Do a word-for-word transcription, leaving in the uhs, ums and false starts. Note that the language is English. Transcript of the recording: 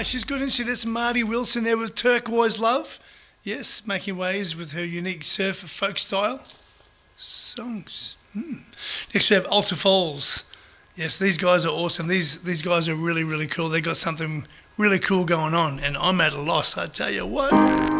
Ah, she's good, isn't she? That's Marty Wilson there with Turquoise Love. Yes, making waves with her unique surf folk style. Songs. Hmm. Next we have Alta Falls. Yes, these guys are awesome. These these guys are really, really cool. They got something really cool going on, and I'm at a loss, I tell you what.